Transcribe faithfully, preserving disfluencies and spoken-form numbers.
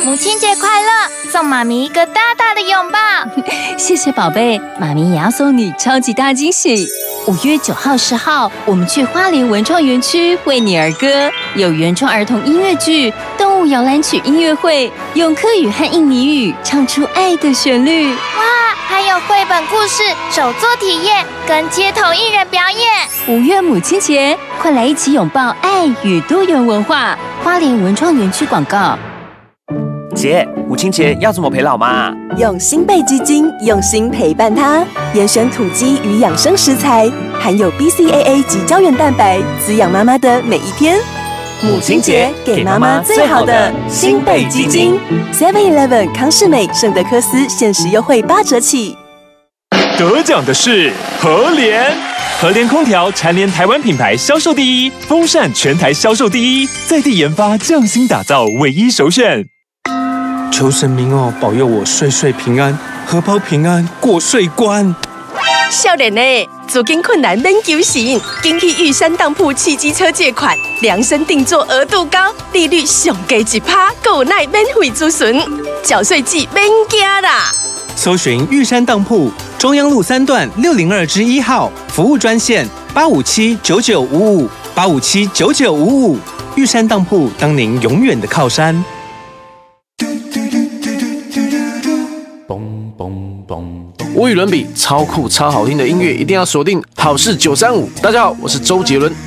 母亲节快乐！送妈咪一个大大的拥抱。 谢谢宝贝，妈咪也要送你超级大惊喜。五月九号、十号，我们去花莲文创园区为你而歌，有原创儿童音乐剧、动物摇篮曲音乐会，用客语和印尼语唱出爱的旋律。 哇，还有绘本故事、手作体验跟街头艺人表演。 五月母亲节，快来一起拥抱爱与多元文化。花莲文创园区广告。 姐，母亲节要怎么陪老妈？ 用新贝基金用心陪伴她，严选土鸡与养生食材，含有 B C A A 及胶原蛋白，滋养妈妈的每一天。母亲节给妈妈最好的新贝基金 ，Seven Eleven 康士美圣德科斯限时优惠八折起。 得奖的是和联，和联空调蝉联台湾品牌销售第一，风扇全台销售第一，在地研发匠心打造，唯一首选。 求神明哦，保佑我岁岁平安，荷包平安过岁关。 少年呢，租金困难免求神，紧去玉山当铺汽机车借款，量身定做，额度高，利率上低一趴，购耐免费咨询，缴税季免惊啦。 搜寻玉山当铺，中央路三段六零二之一号，服务专线八五七九九五五八五七九九五五。玉山当铺，当您永远的靠山。 无与伦比，超酷超好听的音乐，一定要锁定好事九三五。大家好，我是周杰伦。